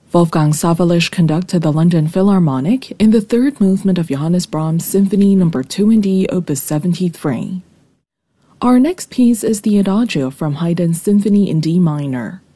Wolfgang Sawallisch conducted the London Philharmonic in the third movement of Johannes Brahms' Symphony No. 2 in D, Opus 73. Our next piece is the Adagio from Haydn's Symphony in D minor.